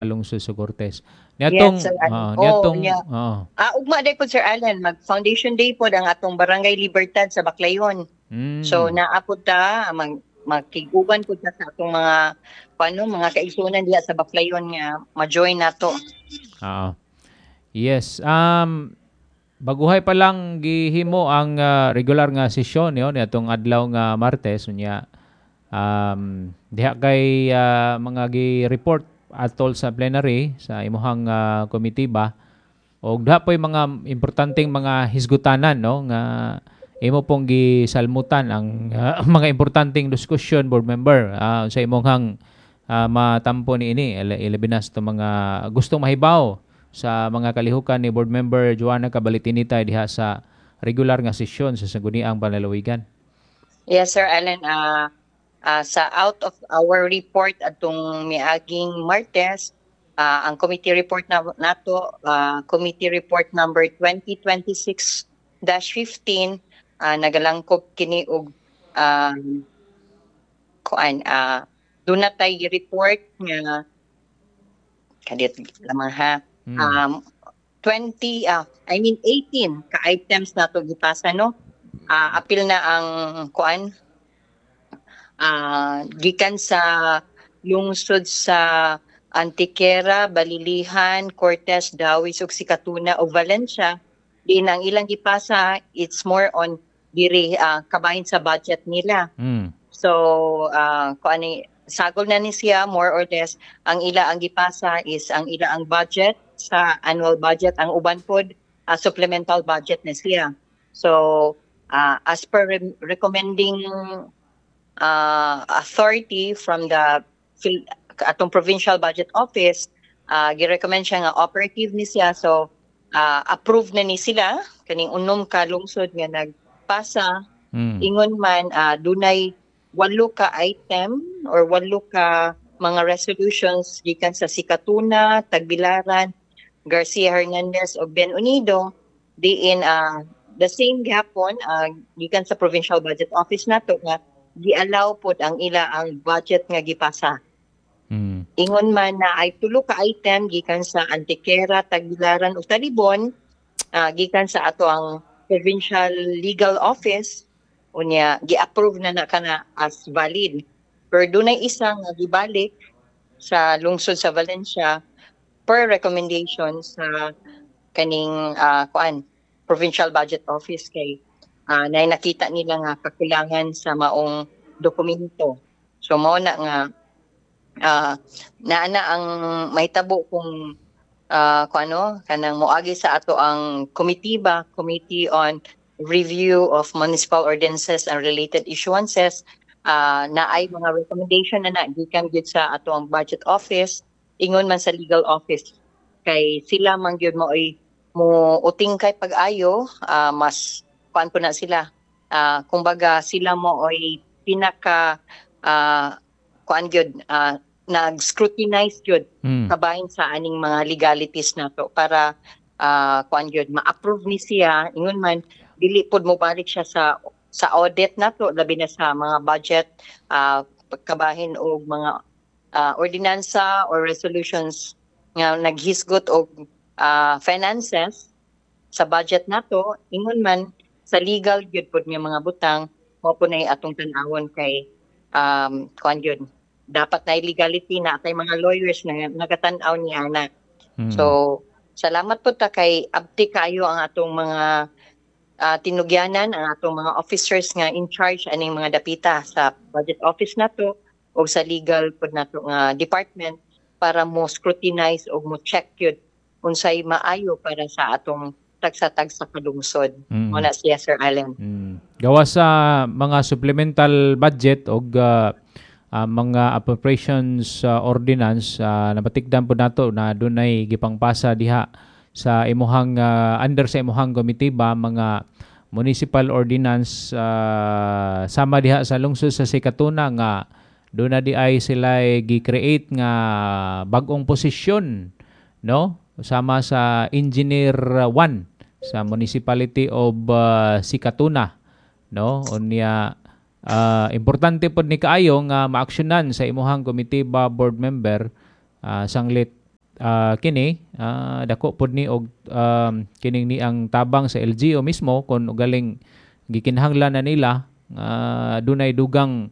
lungsod sa Cortez. Yes, Sir Niatong Allen. niatong Yeah. Ugma day po, Sir Allen, mag-Foundation Day po ang atong Barangay Libertad sa Baclayon. So, mm, naapod ta, magkiguban po ta sa atong mga kaigsunan diya sa Baclayon nga, ma-join nato. oo. Yes. Baguhay pa lang gihimo ang regular nga sesyon yo niadtong adlaw nga Martes unya diha kay mga gi-report atol sa plenary sa imuhang komitiba og diha po'y mga importanteng mga hisgutanan no nga imo pong gisalmutan ang mga importanteng diskusyon board member sa imong matampo niini ilabinas to mga gustong mahibaw sa mga kalihukan ni board member Joanna Cabalitinitay diha sa regular nga sesyon sa Sangguniang Panlalawigan. Yes, Sir Allen, sa out of our report atong miaging Martes, ang committee report nato, committee report number 2026-15, nagalangkop kini og kuan do not tay report nga kadit lamang ha. Mm. 18 ka items nato gipasa no. Apil na ang kuan gikan sa lungsod sa Antiquera, Balilihan, Cortez, Dawis ug Sikatuna ug Valencia. Din ang ilang gipasa, it's more on diri kabahin sa budget nila. Mm. So kuani sagol na ni siya more or less ang ila ang gipasa is ang ila ang budget sa annual budget, ang uban pod supplemental budget na siya. So as per recommending authority from the atong provincial budget office, gi-recommend siya nga operative ni siya. So approve na ni sila kaning unom ka lungsod nga nagpasa. Ingon man dunay 8 ka item or 8 ka mga resolutions gikan sa Sikatuna, Tagbilaran, Garcia Hernandez ug Ben Unido diin the same gapon gikan sa provincial budget office nato nga gi-allow pod ang ila ang budget nga gipasa. Ingon man na ay 3 ka item gikan sa Antiquera, Tagbilaran ug Talibon gikan sa ato ang provincial legal office unya gi-approve na kana as valid. Pero dunay isa nga gibalik sa lungsod sa Valencia per recommendation sa kaning provincial budget office kay na nakita nila nga kakulangan sa maong dokumento. So mao na nga naana ang mahitabo kung kanang moagi sa ato ang komitiba, Committee on Review of Municipal Ordinances and Related Issuances, na ay mga recommendation na gikan gyud sa ato ang budget office, ingon man sa legal office kay sila man gyud mo ay mo uting kay pag-ayo, mas kuan po na sila. Kumbaga sila mo ay pinaka kuan gyud nag-scrutinize gyud kabahin sa aning mga legalities nato para kuan gyud ma-approve ni siya. Ingon man dili pod mo balik siya sa audit nato labi na sa mga budget kabahin og mga ordinansa or resolutions nga naghisgot og finances sa budget nato. Ingon man sa legal gyud pod nga mga butang mao po nay atong tan-awon kay kuan gyud dapat na legality na atay mga lawyers na nagatan-aw ni ana. So salamat po ta kay abti kayo ang atong mga tinugyanan, ang atong mga officers nga in charge aning mga dapita sa budget office nato o sa legal pod nato nga department para mo scrutinize o mo check yun unsay maayo para sa atong tagsa-tagsa kalungsod. Muna siya, Sir Allen. Gawa sa mga supplemental budget o mga appropriations ordinance, nabatigdan po nato na dunay gipangpasa diha sa imuhang under sa imuhang komitiba mga municipal ordinance sama diha sa lungsod sa Sikatuna nga doon na di ay sila gi-create nga bagong posisyon no sama sa Engineer 1 sa Municipality of Sikatuna no unya importante pod ni kaayo nga maaksyonan sa imuhang komitiba board member sanglit kini dako pod ni og kining ni ang tabang sa LGU mismo kon galing gikinahanglan na nila dunay dugang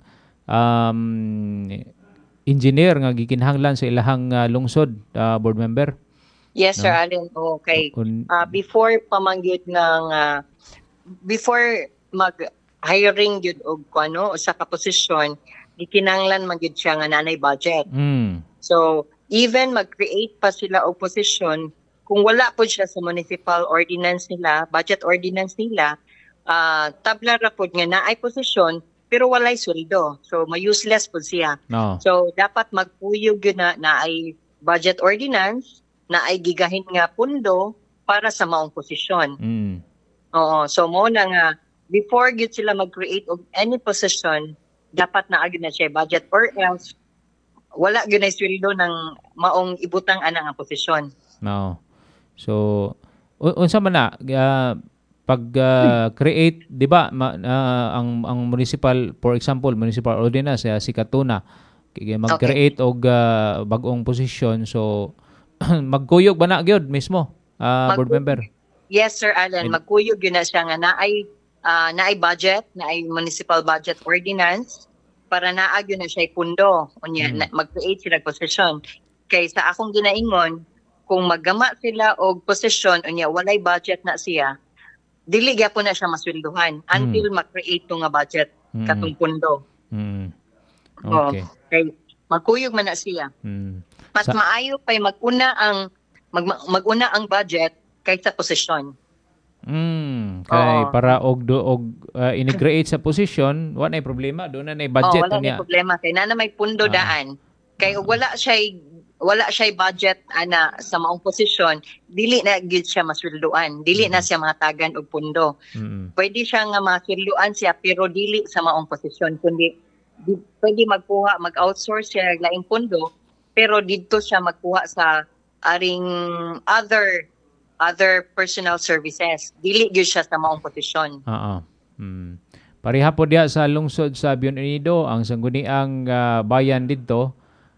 engineer nga gikinahanglan sa ilahang lungsod, board member. Yes, Sir No? Allen. Okay. Before pamangyod ng before mag-hiring yun o ano, sa kaposisyon, gikinanglan magyud siya nga nanay budget. So, even mag-create pa sila o position, kung wala po siya sa municipal ordinance nila, budget ordinance nila, tabla ra po nga naay posisyon, pero walay sweldo. So, ma-useless po siya. No. So, dapat magpuyog yun na ay budget ordinance, na ay gigahin nga pundo para sa maong posisyon. Oo. So, mo na nga, before gyud sila mag-create of any position, dapat na agad na siya budget or else wala gyud na sweldo ng maong ibutang ana nga posisyon. No. So, unsa man na pag create, 'di ba, ang municipal, for example, municipal ordinance si Katuna mag-create og bag-ong posisyon, so magkuyog ba na gyud mismo, board member? Yes, Sir Allen, magkuyog yun na siya nga naay budget, naay municipal budget ordinance para naag yun na siya pundo. Unya mag-create sila posisyon. Kay sa akong ginaingon, kung maggama sila og posisyon unya walay budget na siya, dili gyapon na siya masweldohan until ma-create to nga budget katong pundo. Okay. Kay magkuyog man na siya. Mas maayo pay maguna ang budget kaysa posisyon. Kay para og ini-create sa position, wala na problema, do na budget wala niya. Wala problema kay na may pundo daan. Kay og wala siya budget ana sa maong posisyon, dili na gid siya masweldoan, dili na siya matagan og pundo. Pwede siya nga masweldoan siya pero dili sa maong posisyon, kundi pwede mag-outsource siya laing pundo, pero dito siya magkuha sa aring other personal services. Dili gyud siya sa maong posisyon. Pareha po diya sa lungsod sa Bionido, ang sangguniang bayan didto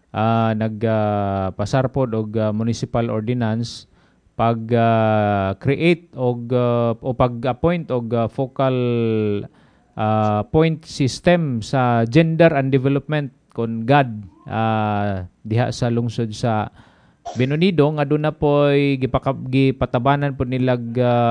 nagpasar pod og municipal ordinance pag create og o pag-appoint og focal point system sa gender and development kon GAD diha sa lungsod sa Binunido nga doon na po'y gipatabanan po nilag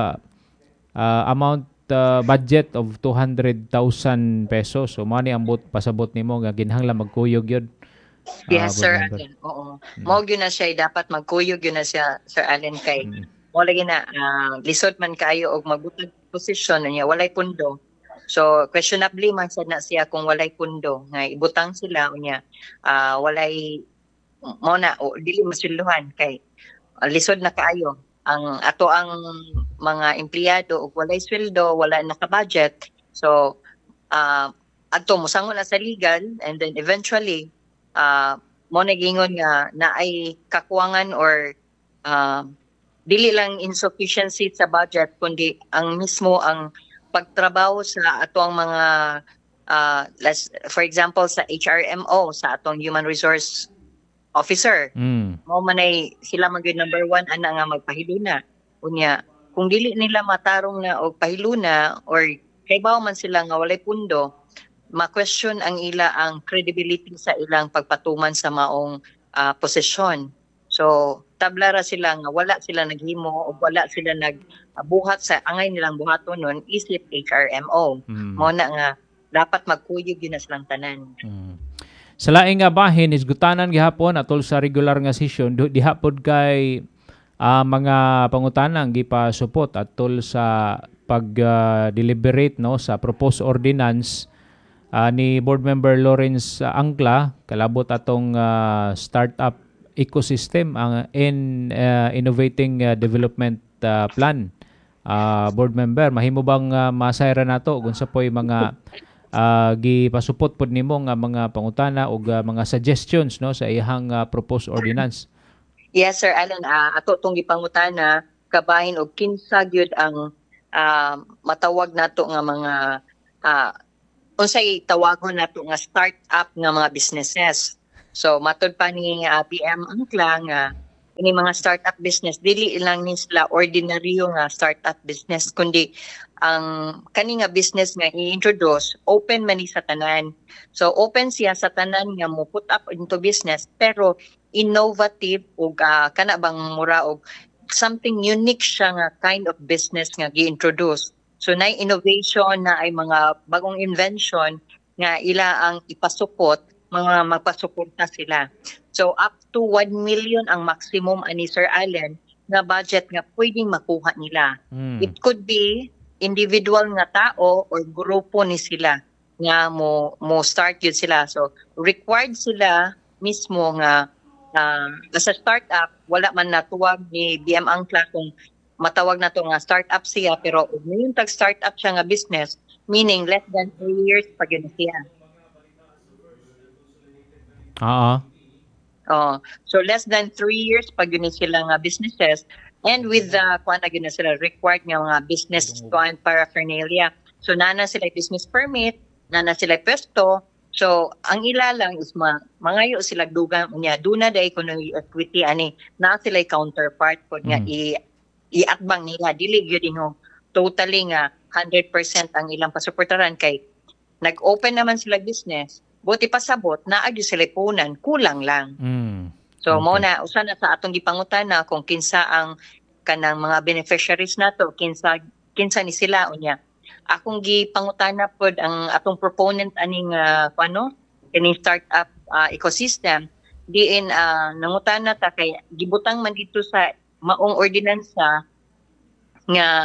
amount budget of 200,000 pesos. So money ang pasabot nimo nga ginhanglan magkuyog yun. Yes, Sir Allen. Oo. Mao gyud na siya dapat magkuyog yun na siya, Sir Allen, kay mo lagi na lisod man kayo og magbutang posisyon niya walay pundo. So questionably man sad na siya kung walay pundo nga ibutang sila unya walay mo na dili masweldohan kay lisod na kaayo ang ato ang mga empleyado og walay sweldo, wala naka-budget. So adto mosangon na sa legal and then eventually mo nagingon nga naay kakuwangan or dili lang insufficiency sa budget kundi ang mismo ang pagtrabaho sa ato ang mga for example sa HRMO, sa atong human resource officer. Mao man ay sila magyud number 1 ana nga magpahiluna. Unya kung dili nila matarong na og pahiluna or kaybaw man sila nga walay pundo, ma-question ang ang credibility sa ilang pagpatuman sa maong posisyon. So tabla ra sila nga wala sila naghimo o wala sila nagbuhat sa angay nilang buhaton nun isip HRMO. Mao na nga dapat magkuyog yun na silang tanan. Sa laing nga bahin isgutanan gihapon atol sa regular nga session diha pod kay mga pangutanang gipasupot atol sa pag-deliberate no sa proposed ordinance ni board member Lawrence Angla kalabot atong startup ecosystem ang innovating development plan. Board member, mahimo bang masayra nato kung sa po'y mga gipasupot pod nimo nga mga pangutana o mga suggestions no sa iyang proposed ordinance? Yes, Sir Allen, ato tong gipangutana kabahin og kinsa gyud ang matawag nato nga mga unsay tawagon nato nga start-up nga mga businesses. So matud pa ni PM Angla nga ini mga startup business dili lang ni sila ordinaryo nga startup business kundi ang kani nga business nga i-introduce open man ni sa tanan. So open siya sa tanan nga mo put up into business pero innovative ug kana bang mura og something unique siya nga kind of business nga gi-introduce. So na innovation na ay mga bagong invention nga ila ang ipasupot mga magpasuporta sila. So up to 1 million ang maximum ani Sir Allen nga budget nga pwedeng makuha nila. It could be individual nga tao or grupo ni sila nga mo start yun sila. So required sila mismo nga as a startup wala man natuwag ni BM Angkla kung matawag na to nga startup siya pero yung tag startup siya nga business meaning less than 3 years pa yun siya. So less than 3 years pag yun sila nga businesses and with the kuan na yun sila required nga mga business kuan paraphernalia. So nana sila business permit, nana sila pwesto. So ang ila lang is mangayo sila dugang unya duna day kuno equity ani na sila counterpart pod nga iatbang nila dili gyud ingo totally nga 100% ang ilang pasuportaran kay nag-open naman sila business. Buti pasabot na agyo sila punan, kulang lang. So mo na usa na sa atong gipangutana kung kinsa ang kanang mga beneficiaries nato, kinsa ni sila unya. Akong gipangutana pod ang atong proponent aning kining startup ecosystem diin nangutana ta kay gibutang man dito sa maong ordinansa nga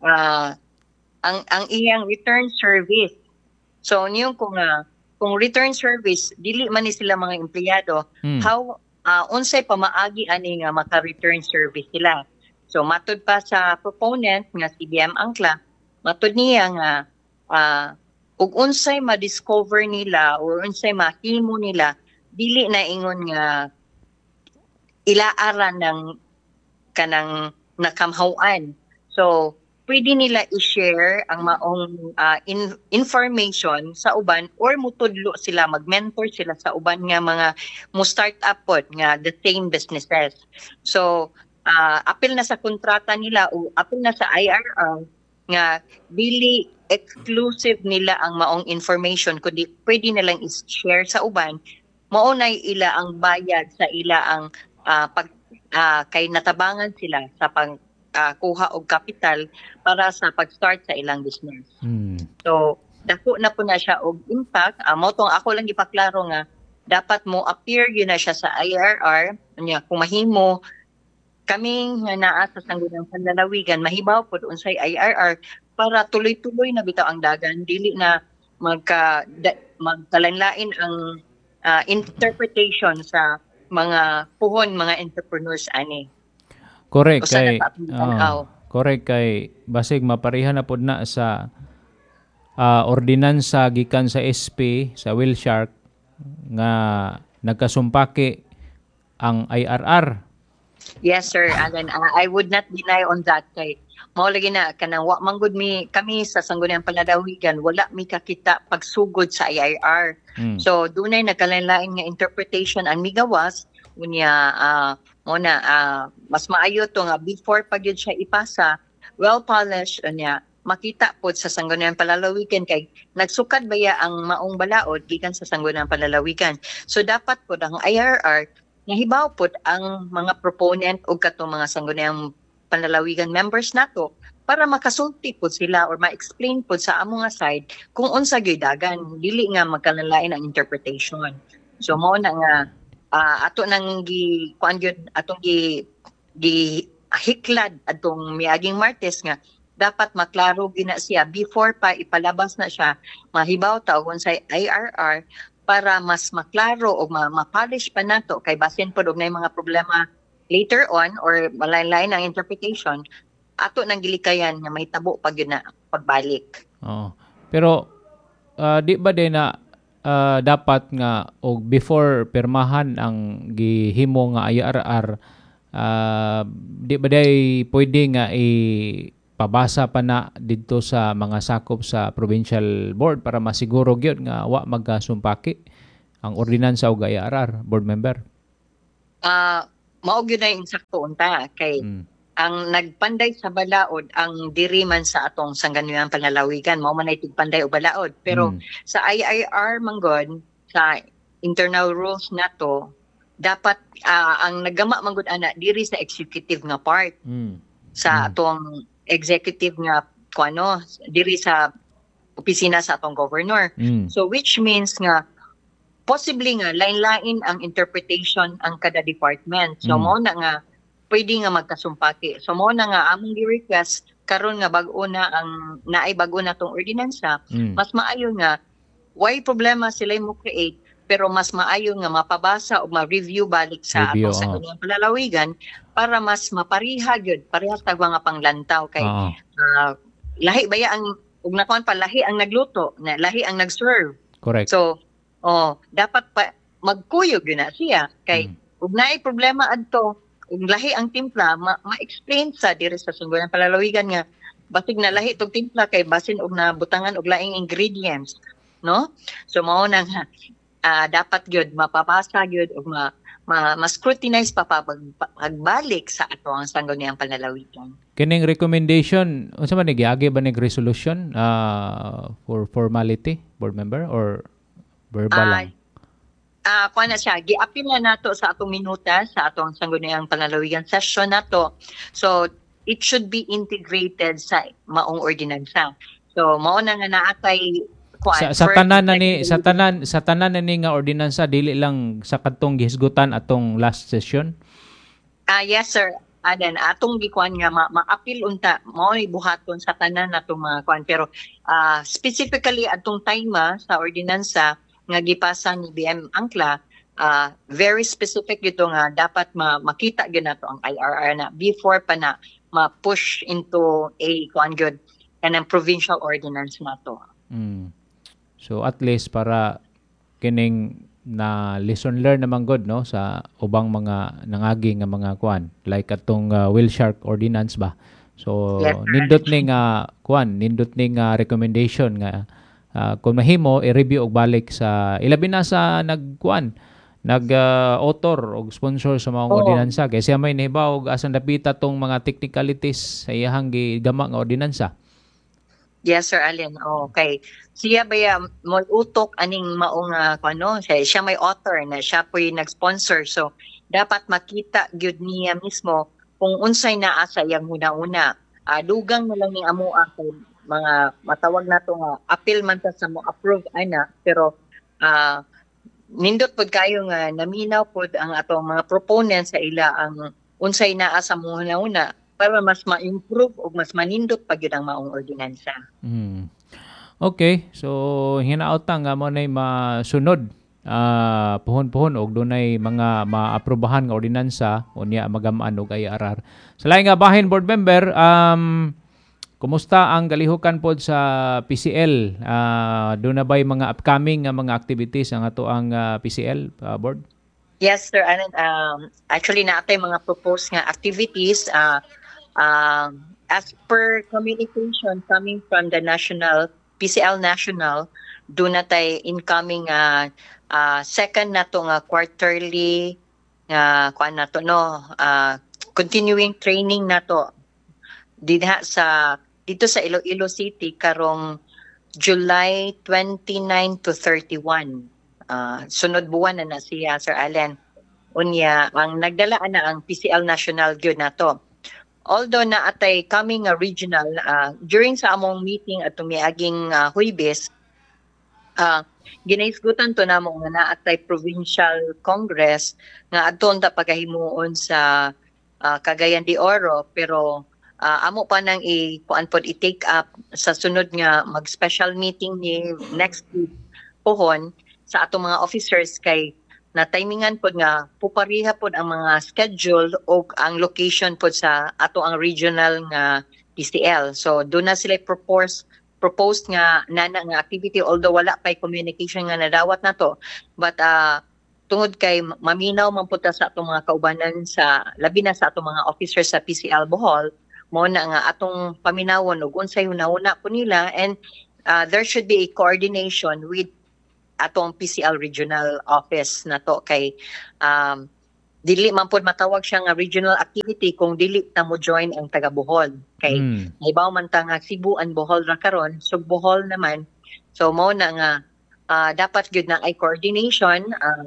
ang iyang return service. So niyo kung return service dili man ni sila mga empleyado how unsay pamaagi ani nga maka-return service sila. So matud pa sa proponent nga si BM Angkla matud niya nga ug unsay ma-discover nila or unsay mahimo nila dili na ingon nga ilaaran ng kanang nakamhawan. So pwede nila i-share ang maong information sa uban or mutudlo sila, mag-mentor sila sa uban nga mga mo-start up pod nga the same businesses. So, apil na sa kontrata nila o apil na sa IRR nga dili exclusive nila ang maong information kundi pwede nilang i-share sa uban maunay ila ang bayad sa ila ang kay natabangan sila sa kuha og kapital para sa pag-start sa ilang business. So, dako na po na siya og impact. Mo tong ako lang gipaklaro nga dapat mo appear yun na siya sa IRR. Nya kung mahimo kaming nga naa sa Sangguniang Panlalawigan mahibaw pod unsay IRR para tuloy-tuloy na bitaw ang dagan dili na magkalanlain ang interpretation sa mga puhon mga entrepreneurs ani. Correct kay basig mapareha na pod na sa ordinansa gikan sa SP sa Whale Shark nga nagkasumpaki ang IRR. Yes sir Alan, I would not deny on that kay mao lagi na kanang wa manggod kami sa Sangguniang Panlalawigan wala mi kakita pagsugod sa IRR. So dunay nagkalain-lain nga interpretation ang migawas unya mas maayo to nga before pag yun siya ipasa well polished unya makita pod sa Sangguniang Panlalawigan kay nagsukad baya ang maong balaod gikan sa Sangguniang Panlalawigan. So dapat pod ang IRR nahibaw pod ang mga proponent o katong mga Sangguniang Panlalawigan members nato para makasulti pod sila or ma-explain pod sa amo nga side kung unsa gyud dagan dili nga magkalalain ang interpretation. So mao na nga ato nang kuan gyud atong gi hiklad atong miaging Martes nga dapat maklaro gina siya before pa ipalabas na siya mahibaw ta og unsay IRR para mas maklaro o ma-polish pa nato kay basin pod og nay mga problema later on or malain-lain ang interpretation ato nang gilikayan nga may tabo pag yun na pagbalik. Pero di ba din na dapat nga og before pirmahan ang gihimo nga IRR di ba day pwede nga pabasa pa na dito sa mga sakop sa provincial board para masiguro gyud nga wa magkasumpaki ang ordinansa og IRR board member? mao gyud na insakto unta kay ang nagpanday sa balaod ang diri man sa atong sangguniang panlalawigan mao man ay tigpanday o balaod pero sa IIR manggod sa internal rules nato dapat ang nagama manggod ana diri sa executive nga part sa atong executive nga kuano diri sa opisina sa atong governor so which means nga possibly nga lain-lain ang interpretation ang kada department so mao na nga pwede nga magkasumpaki. So mo na nga among gi-request karon nga bag-o na ang naay bag-o na tong ordinansa, mas maayo nga why problema sila mo create pero mas maayo nga mapabasa o ma-review balik sa atong sangguniang palalawigan para mas mapariha gyud parehas tag mga panglantaw kay lahi baya ang ug nakuan pa lahi ang nagluto, lahi ang nag-serve. Correct. So dapat pa magkuyog gyud na siya kay ug naay problema adto ug lahi ang timpla ma-explain sa diri sa sangguniang palalawigan nga basig na lahi tog timpla kay basin og nabutangan og laing ingredients no so mao nang dapat gyud mapapasa gyud og ma-scrutinize pa pagbalik sa ato ang sangguniang palalawigan. Kining recommendation unsa man giagi ba ning resolution for formality board member or verbal lang? Kuha na siya, gi-appeal na nato sa atong minuta sa atong sangguniang panlalawigan session nato. So, it should be integrated sa maong ordinansa. So, mao na nga naatay sa tanan na ni nga ordinansa dili lang sa kadtong gihisgutan atong last session. Yes sir. Then atong gikuan nga ma-appeal unta mao ni buhaton sa tanan natong mga kuan pero specifically atong time sa ordinansa nga gipasa ni BM Angkla very specific dito nga dapat makita gyud nato ang IRR na before pa na ma-push into a kuan gyud kanang provincial ordinance nato. So at least para kining na lesson learned naman god no sa ubang mga nangagi nga mga kuan like atong whale shark ordinance ba. So yes, nindot ning nindot ning recommendation nga kung mahimo i-review og balik sa ilabi na sa author og sponsor sa mga ordinansa kay siya may nahibaw og asan dapita tong mga technicalities sa iyang gigama nga ordinansa. Yes sir Allen. Okay. Siya baya mo utok aning maong siya may author na siya po'y nag-sponsor so dapat makita gyud niya mismo kung unsay naa sa iyang una-una. Dugang na lang ni amo ako mga matawag nato nga appeal man ta sa mo approve ana pero nindot pod kayo nga naminaw pod ang atong mga proponents sa ila ang unsay naa sa una para mas ma-improve o mas manindot pa gyud ang maong ordinansa. Okay, so hinautang nga mo nay masunod puhon-puhon og dunay mga maaprubahan nga ordinansa unya magamaan og IRR. Sa laing nga bahin board member kumusta ang kalihukan pod sa PCL? Doon na ba'y mga upcoming mga activities ang ato ang PCL board? Yes, sir. Actually, naatay mga proposed nga activities as per communication coming from the national, PCL National, doon na tayo incoming second na to nga quarterly kuan na to continuing training na to dito sa Iloilo City karong July 29 to 31. Sunod buwan na siya Sir Allen. Unya ang nagdala na ang PCL National gyud nato. Although na atay coming regional during sa among meeting at tumiaging Huwebes ginaisgutan to namo nga naatay provincial congress nga adton ta pagahimuon sa Cagayan de Oro pero amo pa nang i-take up sa sunod nga mag-special meeting ni next week pohon sa atong mga officers kay na timingan pod nga pupariha pod ang mga schedule o ang location pod sa ato ang regional nga PCL. So doon na sila proposed nga nana nga activity although wala pay communication nga nadawat nato but tungod kay maminaw man pud sa atong mga kaubanan sa labi na sa atong mga officers sa PCL Bohol mo na nga atong paminawon ug unsay hunahuna po nila and there should be a coordination with atong PCL regional office na to kay dili man pod matawag siya nga regional activity kung dili ta mo join ang taga Bohol. Kay ibaw man ta nga Cebu and Bohol ra karon, so Bohol naman. So mao na nga dapat gyud na ay coordination.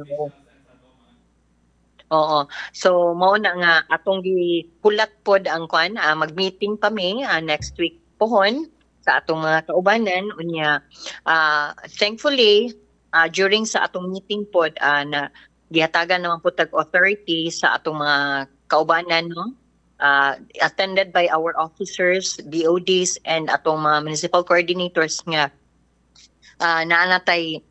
Oo. So mao na nga atong gipulat pod ang kwan, mag-meeting kami next week pohon sa atong mga kaubanan unya. Thankfully during sa atong meeting pod na gihatagan naman po tag authority sa atong mga kaubanan, no? Attended by our officers, BODs, and atong mga municipal coordinators nga naanatay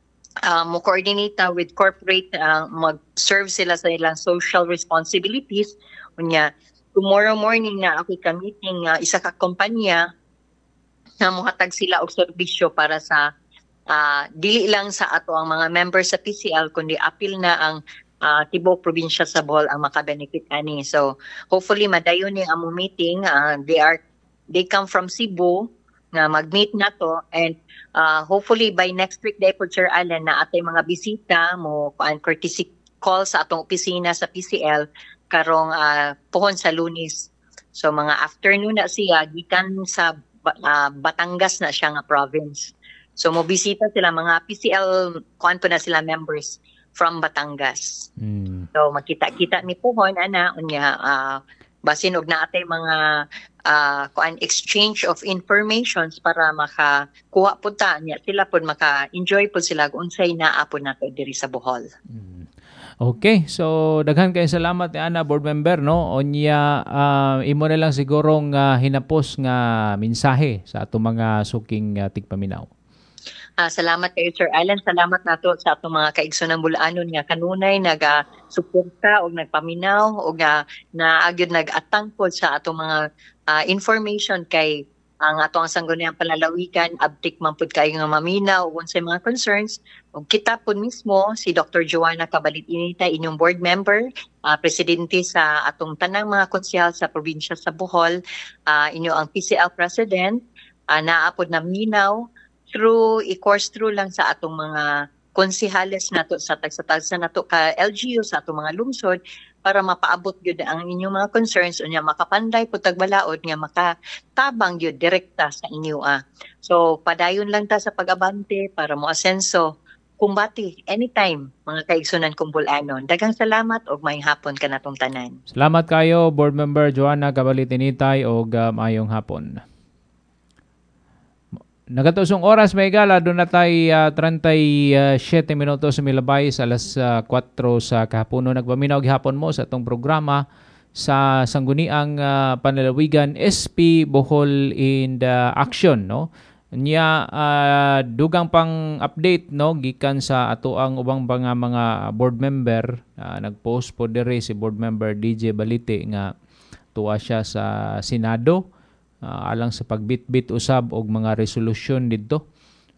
mo coordinate with corporate, mag-serve sila sa ilang social responsibilities. Unya, tomorrow morning na ako ka-meeting isa ka kumpanya na muhatag sila og serbisyo para sa dili lang sa ato ang mga members sa PCL kundi apil na ang tibok probinsya sa Bohol ang maka-benefit ani. So hopefully madayon ni among meeting. They come from Cebu na mag-meet na to, and hopefully by next week day po Sir Alan na atay mga bisita mo courtesy call sa atong opisina sa PCL karong pohon sa Lunes. So mga afternoon na siya gikan sa Batangas na siya nga province. So mobisita sila mga PCL kwanto na sila members from Batangas. So makita-kita mi pohon ana unya basin og naatay mga exchange of informations para makakuha pud ta niya sila pud maka-enjoy pud sila kung unsay naa pud nato diri sa Bohol. Okay, so daghan kay salamat ni Ana, board member, no? Onya imo na lang sigurong hinapos nga mensahe sa ato mga suking tigpaminaw. Salamat kayo Sir Alan, salamat nato sa atong mga kaigsoonang Bulanon nga kanunay naga-suporta og nagpaminaw og naagyud nag-atang pod sa atong mga information kay ang atong sangguniang panlalawigan abtik man pud kayo nga maminaw ug unsay mga concerns. Ug kita pud mismo si Dr. Joanna Cabalit-Inita, inyong board member, presidente sa atong tanang mga konsyal sa probinsya sa Bohol, inyo ang PCL president, naa pod naminaw i-course through lang sa atong mga konsehales nato sa tagsa-tagsa nato ka LGU sa atong mga lungsod para mapaabot gyud ang inyong mga concerns unya makapanday pud tagbalaod nga makatabang gyud direkta sa inyo. So padayon lang ta sa pag-abante para mo asenso kumbati anytime mga kaigsunan kong Bulanon. Daghang salamat og maayong hapon kanatong tanan. Salamat kayo board member Joanna Cabalit-Initay og maayong hapon. Nagatusong oras may gala, doon na tayo 37 minutos milabay sa alas 4 sa kahapono. Nagpaminaw gihapon mo sa itong programa sa sangguniang panlalawigan SP Bohol in the Action, no? Nya dugang pang update, no, gikan sa ato ang ubang mga board member. Nagpost po diri si board member DJ Balite nga tuwa siya sa Senado alang sa pagbitbit usab og mga resolusyon didto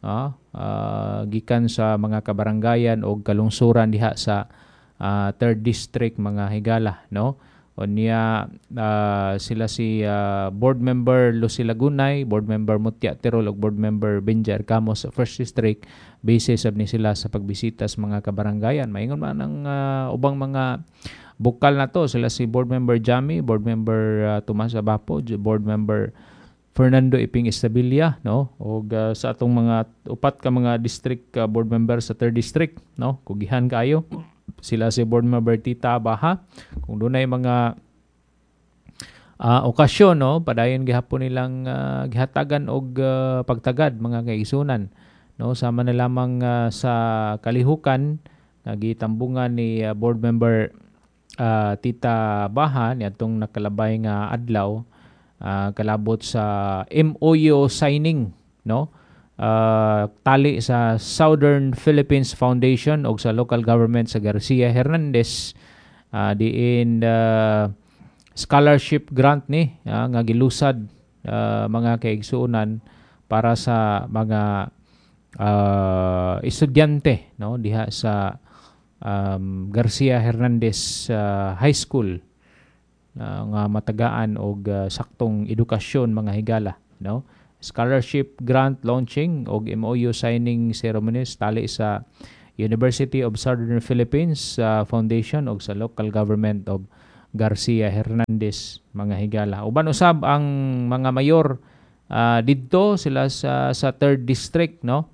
gikan sa mga kabaranggayan og kalungsuran diha sa 3rd district mga higala, no? Unya sila si board member Lucy Lagunay, board member Mutia Tirol ug board member Benja Arcamos sa 1st district. Basis ni sila sa pagbisita sa mga kabaranggayan. Maingon man ang ubang mga bukal na to, sila si board member Jami, board member Tomas Abapo, board member Fernando Iping Estabilia, no? Og sa atong mga upat ka mga district board member sa 3rd district, no? Kugihan kayo. Sila si board member Tita Baha. Kung dunay mga okasyon, no, padayon gihapon nilang gihatagan og pagtagad mga kaigsunan, no? Sama na lamang sa kalihukan gitambungan ni board member Tita Baha niadtong nakalabay nga adlaw kalabot sa MOU signing, no? Tali sa Southern Philippines Foundation o sa local government sa Garcia Hernandez diin scholarship grant ni nga gilusad mga kaigsuonan para sa mga estudyante, no, diha sa Garcia Hernandez High School nga matagaan og saktong edukasyon mga higala, no? Scholarship grant launching og MOU signing ceremonies tali sa University of Southern Philippines Foundation ug sa local government of Garcia Hernandez mga higala. Uban usab ang mga mayor didto sila sa 3rd district no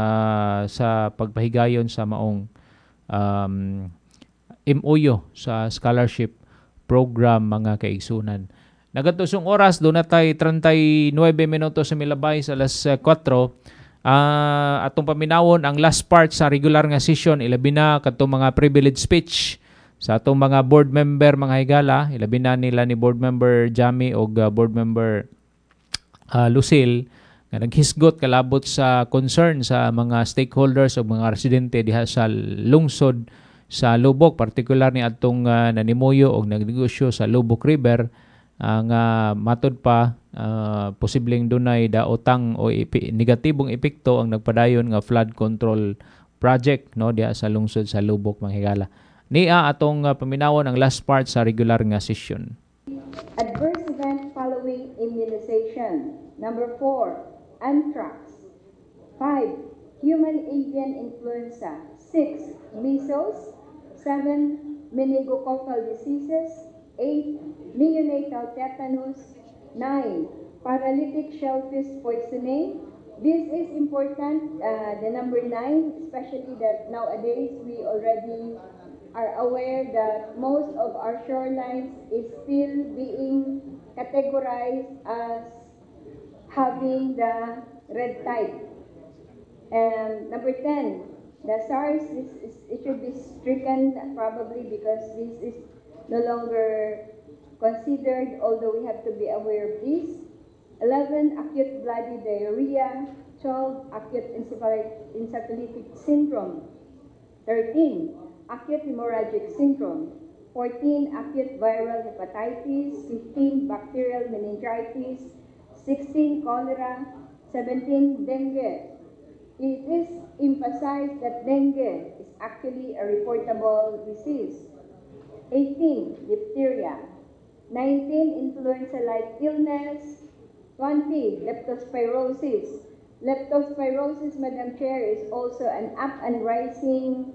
sa pagpahigayon sa maong um, MOU sa scholarship program mga kaigsunan. Nagatusong oras do natay 39 minutos sa milabay sa alas 4. Atong paminawon ang last part sa regular nga session ilabi na kadtong mga privilege speech sa atong mga board member mga higala, ilabi na nila ni board member Jami o board member Lucille nga naghisgot kalabot sa concern sa mga stakeholders o mga residente diha sa lungsod sa Lubok, particular ni atong nanimuyo o nagnegosyo sa Lubok River nga matod pa posibleng dunay daotang o negatibong epekto ang nagpadayon nga flood control project no diha sa lungsod sa Lubok mga higala. Niya atong paminawon ang last part sa regular nga session. Adverse event following immunization. Number 4, anthrax. 5, human avian influenza. 6, measles. 7, meningococcal diseases. 8, neonatal tetanus. 9, paralytic shellfish poisoning. This is important, the number 9, especially that nowadays we already are aware that most of our shorelines is still being categorized as having the red tide. And number 10, the SARS, it should be stricken probably because this is no longer considered, although we have to be aware of this. 11, acute bloody diarrhea. 12, acute encephalitic syndrome. 13, acute hemorrhagic syndrome. 14, acute viral hepatitis. 15, bacterial meningitis. 16, cholera. 17, dengue. It is emphasized that dengue is actually a reportable disease. 18, diphtheria. 19, influenza-like illness. 20, leptospirosis. Leptospirosis, Madam Chair, is also an up and rising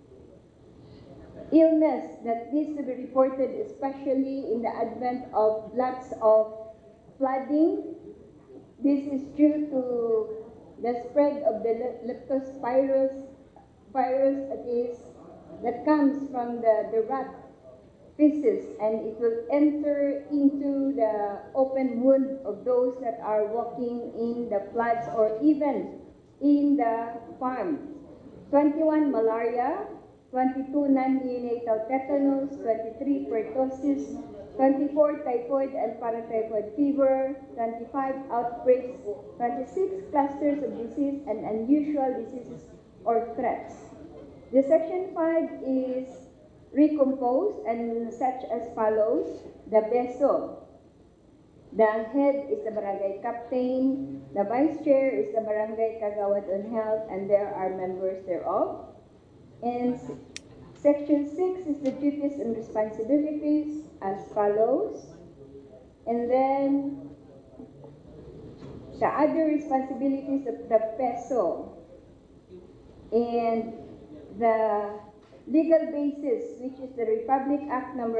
illness that needs to be reported, especially in the advent of lots of flooding. This is due to the spread of the leptospirus virus that comes from the rat feces, and it will enter into the open wound of those that are walking in the floods or even in the farm. 21, malaria. 22, non-neonatal tetanus. 23, pertussis. 24, typhoid and paratyphoid fever. 25, outbreaks. 26, clusters of disease and unusual diseases or threats. The section 5 is recomposed and such as follows. The BESO. The head is the barangay captain. The vice chair is the barangay kagawad on health, and there are members thereof. And section 6 is the duties and responsibilities as follows. And then the other responsibilities of the PESO and the legal basis, which is the Republic Act number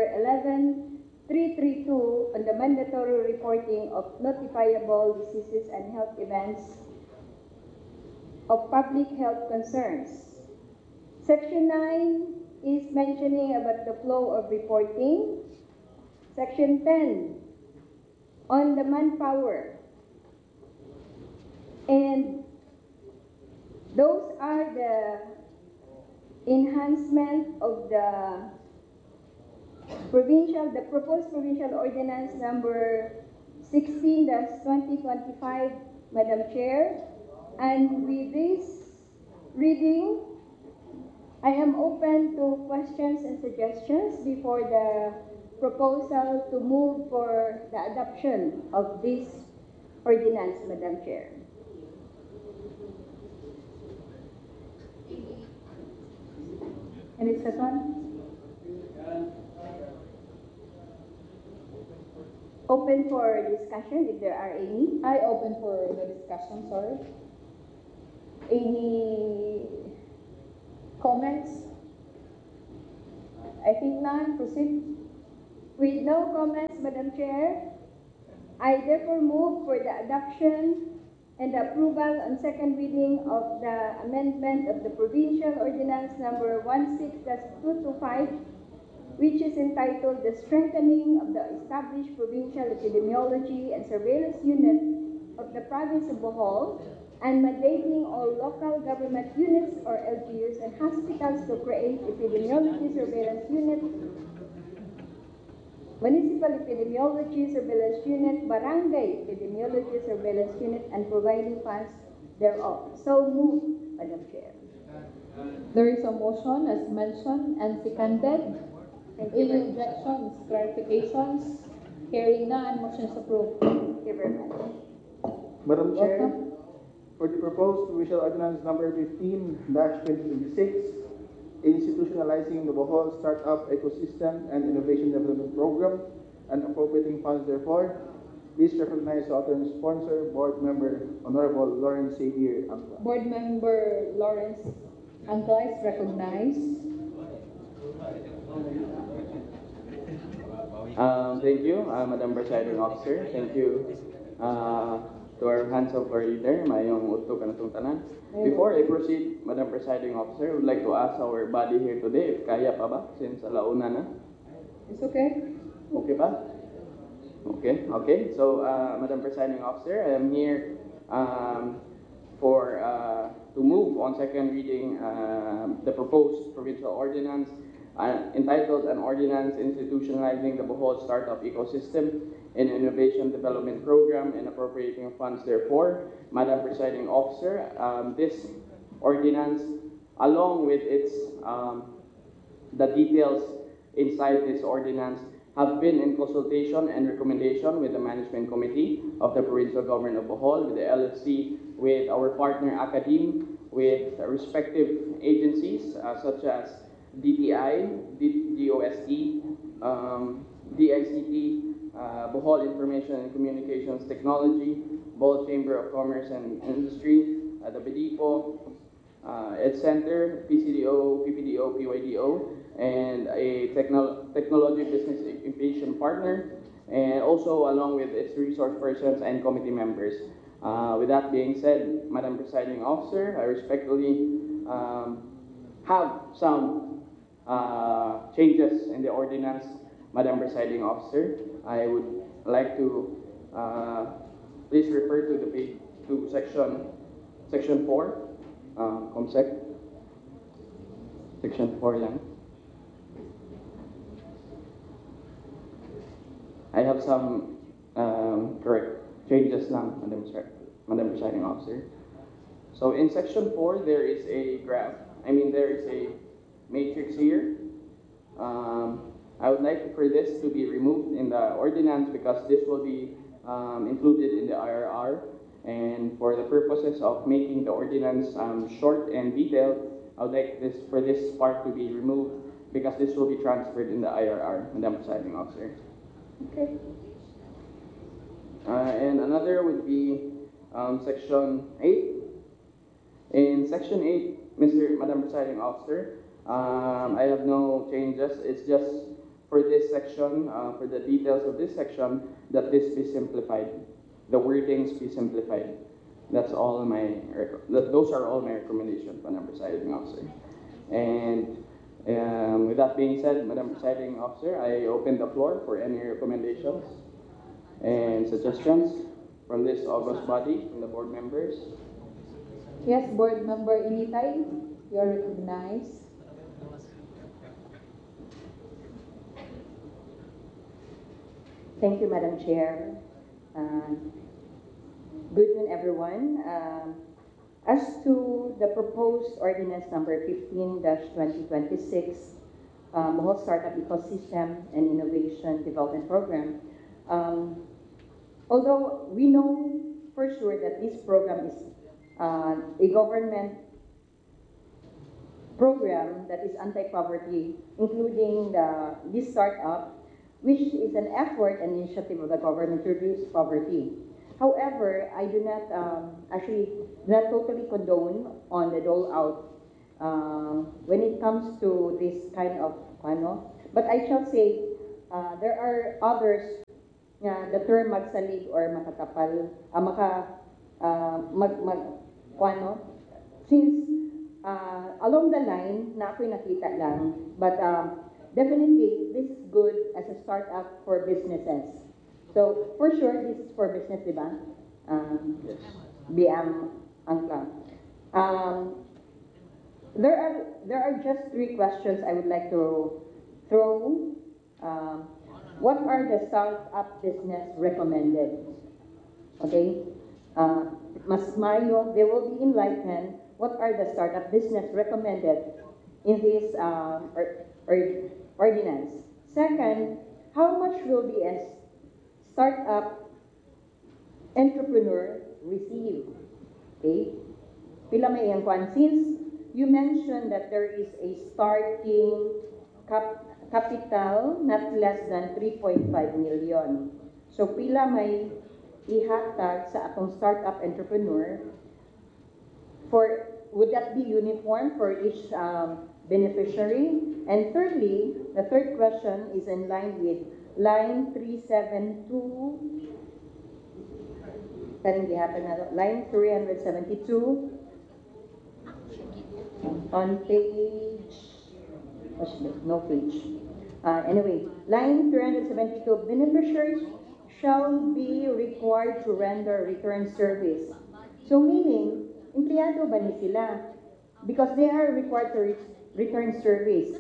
11332 on the mandatory reporting of notifiable diseases and health events of public health concerns. Section 9 is mentioning about the flow of reporting. Section 10 on the manpower. And those are the enhancement of the proposed provincial ordinance number 16-2025, Madam Chair. And with this reading, I am open to questions and suggestions before the proposal to move for the adoption of this ordinance, Madam Chair. Any second? Open for discussion if there are any. I open for the discussion, sorry. Any Comments? I think none. Proceed. With no comments, Madam Chair, I therefore move for the adoption and the approval on second reading of the amendment of the Provincial Ordinance Number 16-225, which is entitled The Strengthening of the Established Provincial Epidemiology and Surveillance Unit of the Province of Bohol, and mandating all local government units or LGUs and hospitals to create epidemiology surveillance units, municipal epidemiology surveillance unit, barangay epidemiology surveillance unit, and providing funds thereof. So moved, Madam Chair. There is a motion as mentioned and seconded. Thank you Any very much. objections, clarifications? Hearing none, motion is approved. Thank you very much. Madam Chair, Welcome. for the proposed Provincial Ordinance Number 15-2026, institutionalizing the Bohol Startup Ecosystem and Innovation Development Program and appropriating funds therefore, please recognize the author and sponsor, Board Member Honorable Lawrence Xavier Angla. Board Member Lawrence Angla is recognized. Thank you, Madam Presiding Officer. Thank you to our hands-on floor leader, Mayong Utto Kanatong Tanan. Before I proceed, Madam Presiding Officer, I would like to ask our body here today if kaya pa ba, since alauna na. It's okay. Okay pa? Okay, okay. So, Madam Presiding Officer, I am here to move on second reading the proposed provincial ordinance entitled An Ordinance Institutionalizing the Bohol Startup Ecosystem and Innovation Development Program and appropriating funds therefore. Madam Presiding Officer, this ordinance, along with its the details inside this ordinance, have been in consultation and recommendation with the Management Committee of the Provincial Government of Bohol, with the LFC, with our partner Academe, with respective agencies such as DTI, DOST, DICT, Bohol Information and Communications Technology, Bohol Chamber of Commerce and Industry, the BDIPO, Ed Center, PCDO, PPDO, PYDO, and a technology business incubation partner, and also along with its resource persons and committee members. With that being said, Madam Presiding Officer, I respectfully have some changes in the ordinance. Madam Presiding Officer, I would like to please refer to the page to section 4, ComSec, section 4 lang. I have some correct changes lang, Madam Presiding Officer. So in section 4, there is a graph. There is a matrix here. I would like for this to be removed in the ordinance because this will be included in the IRR. And for the purposes of making the ordinance short and detailed, I would like for this part to be removed because this will be transferred in the IRR, Madam Presiding Officer. Okay. And another would be section 8. In section 8, Madam Presiding Officer, I have no changes. It's just for this section, for the details of this section, that this be simplified. The wordings be simplified. Those are all my recommendations, Madam Presiding Officer. And with that being said, Madam Presiding Officer, I open the floor for any recommendations and suggestions from this august body, from the board members. Yes, Board Member Initay, you are recognized. Thank you, Madam Chair. Good evening, everyone. As to the proposed ordinance number 15-2026, Bohol Startup Ecosystem and Innovation Development Program, although we know for sure that this program is a government program that is anti-poverty, including this startup, which is an effort and initiative of the government to reduce poverty. However, I do not totally condone on the dole out when it comes to this kind of ano. But I shall say, there are others nga the term magsalig or makatapal, since along the line na ako'y nakita lang, but definitely this is good as a startup for businesses. So for sure this is for business, di ba? Yes. BM Angka. There are just three questions I would like to throw. What are the startup business recommended? Okay, Mas Mayo, they will be enlightened. What are the startup business recommended in this ordinance? Second, how much will be a startup entrepreneur receive? Okay, pila may iyang kwan. Since you mentioned that there is a starting capital not less than 3.5 million. So pila may ihatag sa atong startup entrepreneur, for would that be uniform for each beneficiary? And thirdly, the third question is in line with line 372, line 372 on page, no page. Anyway, line 372, beneficiaries shall be required to render return service. So meaning, empleyado ba ni sila? Because they are required to return service.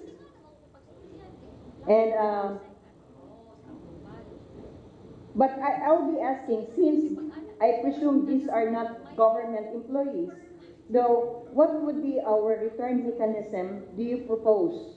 And, but I'll be asking, since I presume these are not government employees, though, what would be our return mechanism do you propose?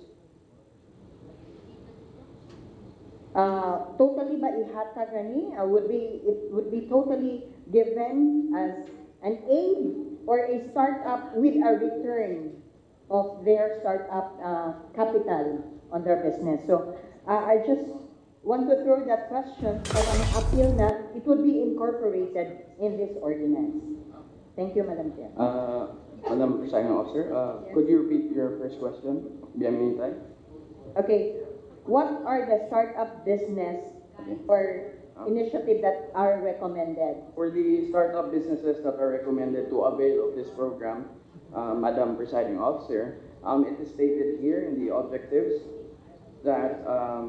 Totally ba ihatag gani? It would be totally given as an aid or a startup with a return of their startup capital on their business. So I just want to throw that question para ma-appeal na it would be incorporated in this ordinance. Thank you, Madam Chair. Madam Presiding Officer, could you repeat your first question? Okay. What are the startup business or initiative that are recommended? For the startup businesses that are recommended to avail of this program, Madam Presiding Officer, it is stated here in the objectives that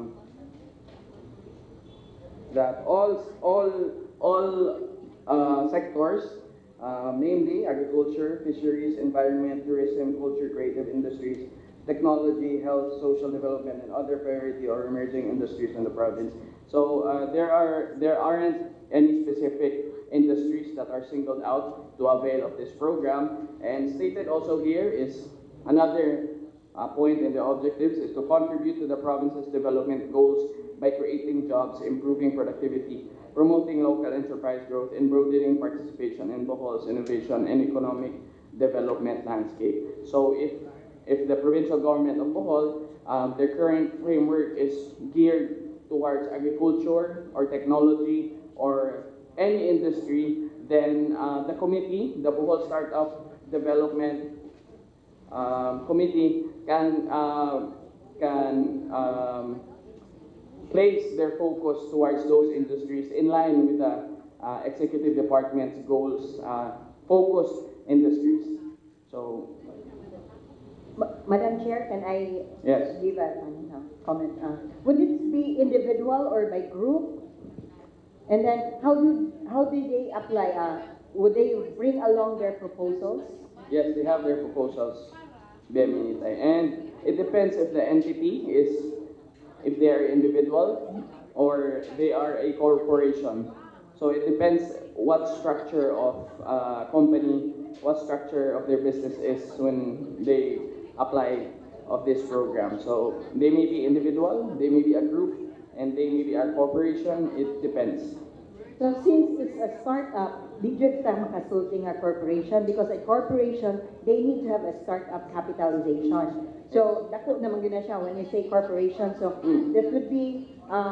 that all sectors, namely agriculture, fisheries, environment, tourism, culture, creative industries, technology, health, social development, and other priority or emerging industries in the province. So there aren't any specific industries that are singled out to avail of this program. And stated also here is another point in the objectives is to contribute to the province's development goals by creating jobs, improving productivity, promoting local enterprise growth, and broadening participation in Bohol's innovation and economic development landscape. So if the provincial government of Bohol, their current framework is geared towards agriculture or technology or any industry, then the committee, the Bohol Startup Development Committee, can place their focus towards those industries in line with the executive department's goals, focused industries. So. Madam Chair, can I Yes. give a comment? Would it be individual or by group? And then how do they apply? Would they bring along their proposals? Yes, they have their proposals, and it depends if the entity is, if they are individual or they are a corporation. So it depends what structure of company, what structure of their business is when they apply of this program. So they may be individual, they may be a group, and they may be a corporation. It depends. So since it's a startup, di jud ta makasulti nga corporation because a corporation, they need to have a startup capitalization. So dako naman gina siya when you say corporation. So this would be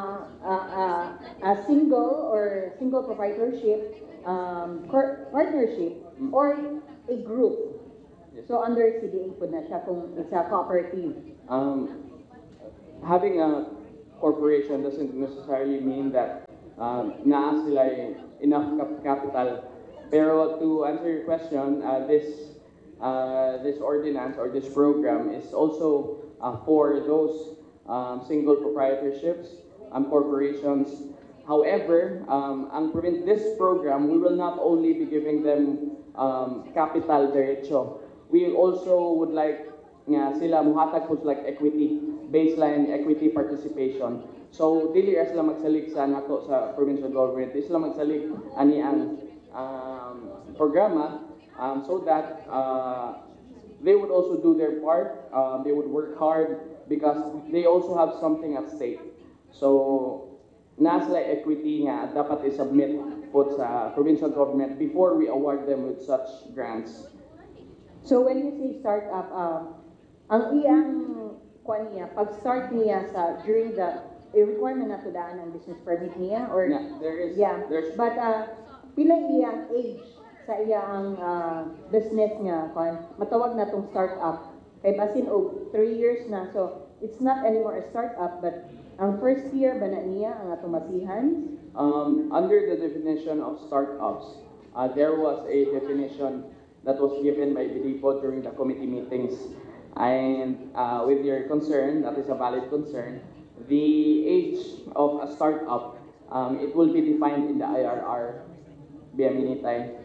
a single proprietorship, partnership, or a group. So under CDA po na siya kung it's a cooperative. Having a corporation doesn't necessarily mean that naa sila enough capital. Pero to answer your question, this ordinance or this program is also for those single proprietorships, corporations. However, this program, we will not only be giving them capital derecho. We also would like nga sila muhatag po like equity, baseline equity participation. So dili ra sila magsalig sa nato sa provincial government, di sila magsalig ani ang programa so that they would also do their part. They would work hard because they also have something at stake. So na sila equity nga dapat i-submit po sa provincial government before we award them with such grants. So when you say startup, ang iyang kuan niya, pag-start niya sa during the requirement na to daan ang business permit niya or but pila iyang age sa iyang business niya kuan matawag na tong startup kay basin og 3 years na, so it's not anymore a startup but ang first year ba na niya ang atong masihan? Under the definition of startups, there was a definition that was given by BDPO during the committee meetings. And with your concern, that is a valid concern, the age of a startup, it will be defined in the IRR. Biyaminitay.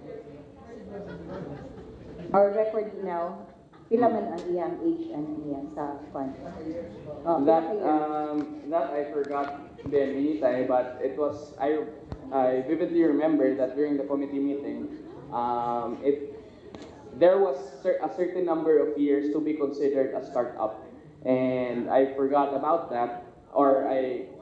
Our record now, pila man ang iyang age and niya sa fund? That I forgot Biyaminitay, but it was, I vividly remember that during the committee meeting, there was a certain number of years to be considered a startup, and I forgot about that, or I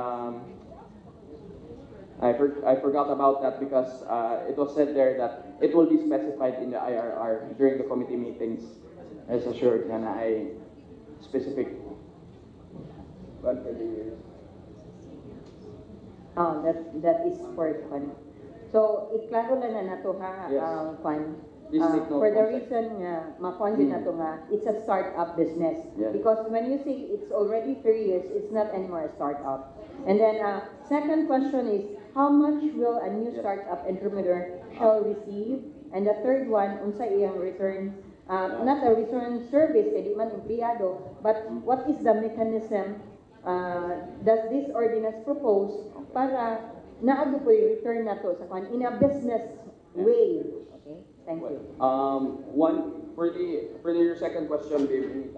forgot about that because it was said there that it will be specified in the IRR during the committee meetings. As assured na ay specific. But for the years. Oh, that is for fun. So iklaro lang na nato ha Yes. fun. No For the concept. reason nga makuan na to nga it's a startup business. Yeah. Because when you say it's already 3 years, it's not anymore a startup. And then second question is how much will a new startup entrepreneur shall receive? And the third one, unsa iyang return, not a return service kay di man empleyado, but what is the mechanism does this ordinance propose para naado po yung return nato sa kwan in a business way? Okay, thank you. One for your second question, baby.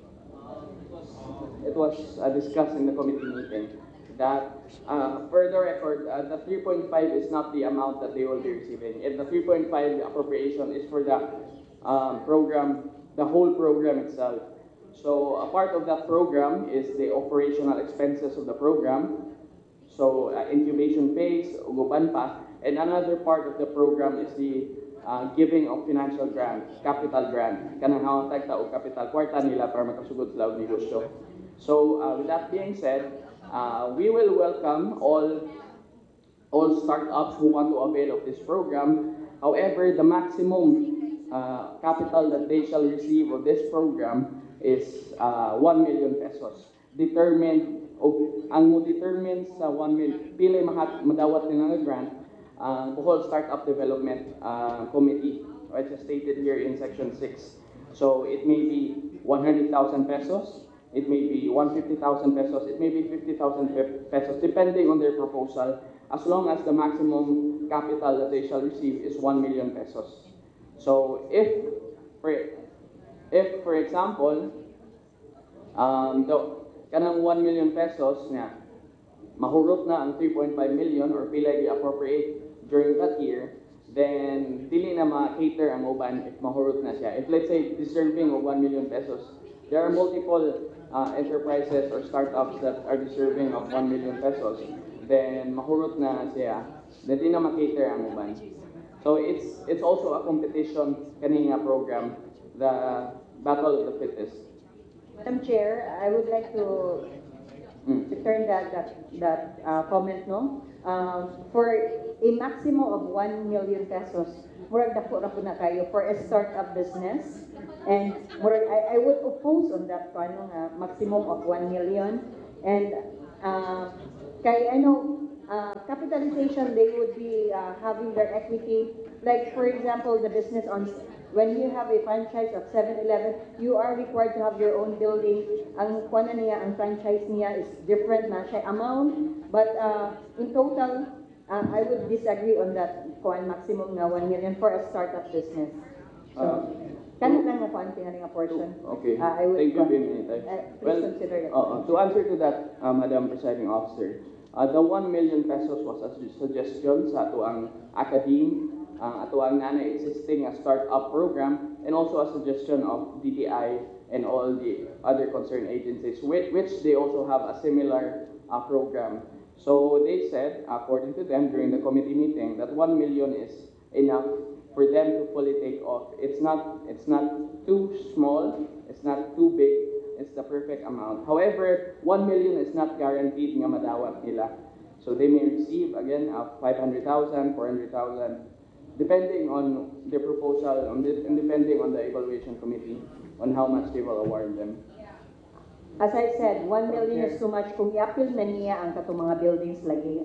It was discussed in the committee meeting that for the record, the 3.5 is not the amount that they will be receiving. And the 3.5 appropriation is for the program, the whole program itself. So a part of that program is the operational expenses of the program. So incubation phase, uguban pa. And another part of the program is the giving of financial grant, capital grant. Kanang hawatag ta og capital kwarta nila para makasugod sila og negosyo. So with that being said, we will welcome all startups who want to avail of this program. However, the maximum capital that they shall receive of this program is 1 million pesos. Determined, ang mo determine sa 1 million, pila madawat nila nga grant, Bohol Startup Development Committee, which is stated here in Section 6. So it may be 100,000 pesos, it may be 150,000 pesos, it may be 50,000 pesos, depending on their proposal, as long as the maximum capital that they shall receive is 1 million pesos. So if for example, kanang 1 million pesos niya, mahurot na ang 3.5 million or pila i-appropriate during that year, then dili na ma-cater ang uban if mahurot na siya. If let's say deserving of 1 million pesos, there are multiple enterprises or startups that are deserving of 1 million pesos, then mahurot na siya, then di na ma-cater ang uban. So it's also a competition kaninga program, the Battle of the Fittest. Madam Chair, I would like to return that comment, no? For a maximum of 1 million pesos, murag dako ra po na kayo for a startup business. And murag, I would oppose on that ano nga maximum of 1 million. And kay I know capitalization, they would be having their equity. Like for example, the business on when you have a franchise of 7-Eleven, you are required to have your own building. Ang kuana niya, ang franchise niya is different na siya amount, but in total, I would disagree on that kuan maximum na 1 million for a startup business. So, kanang lang na kuan tingali nga portion. Okay. I would Thank you, Benita. please consider that. To answer to that, Madam Presiding Officer, the 1 million pesos was a suggestion sa ato ang academe, ato ang existing startup program, and also a suggestion of DTI and all the other concerned agencies, which they also have a similar program. So they said, according to them during the committee meeting, that 1 million is enough for them to fully take off. It's not too small, it's not too big, it's the perfect amount. However, 1 million is not guaranteed nga madawat nila. So they may receive, again, 500,000, 400,000, depending on their proposal, and depending on the evaluation committee, on how much they will award them. As I said, 1 million is too much. Kung i-appeal na niya ang katong mga buildings lagi.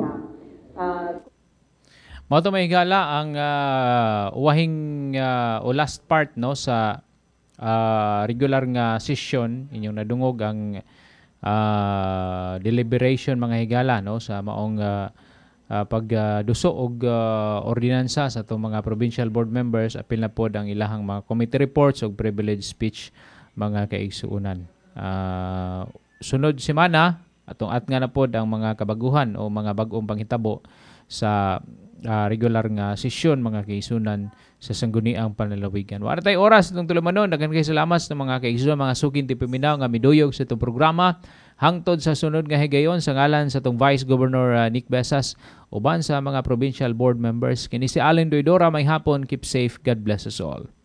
Mao to may higala ang uwahing o last part no sa regular nga session inyong nadungog ang deliberation mga higala no sa maong pagduso og ordinansa sa itong mga provincial board members. Apil na pod ang ilahang mga committee reports og privilege speech mga kaigsuunan. Sunod semana atong at nga na pod ang mga kabaguhan o mga bag-ong panghitabo sa regular nga sesyon mga kaigsuunan sa sangguniang panlalawigan. Wala tay oras itong tulumanon. Daghan kay salamat sa mga kaigsuunan, mga sukin ti Piminaw nga miduyog sa itong programa. Hangtod sa sunod nga higayon sa ngalan sa itong Vice Governor Nick Besas uban sa mga provincial board members. Kini si Allen Doidora, may hapon. Keep safe. God bless us all.